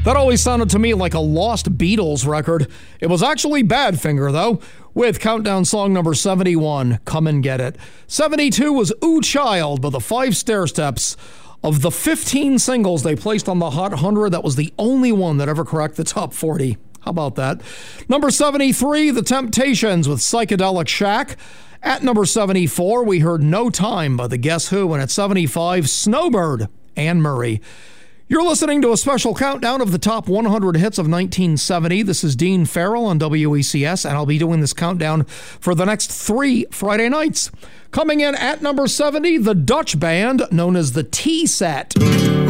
That always sounded to me like a lost Beatles record. It was actually Badfinger, though, with countdown song number 71, Come and Get It. 72 was Ooh Child by the Five Stairsteps. Of the 15 singles they placed on the Hot 100, that was the only one that ever cracked the top 40. How about that? Number 73, The Temptations with Psychedelic Shack. At number 74, we heard No Time by the Guess Who, and at 75, Snowbird, Anne Murray. You're listening to a special countdown of the top 100 hits of 1970. This is Dean Farrell on WECS, and I'll be doing this countdown for the next 3 Friday nights. Coming in at number 70, the Dutch band known as the T-Set.